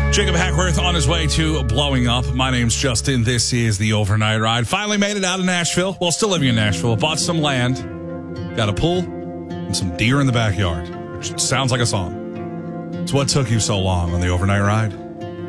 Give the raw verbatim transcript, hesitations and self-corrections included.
Jacob Hackworth on his way to blowing up. My name's Justin. This is the Overnight Ride. Finally made it out of Nashville. Well, still living in Nashville. Bought some land, got a pool, and some deer in the backyard, which sounds like a song. So what took you so long on the Overnight Ride?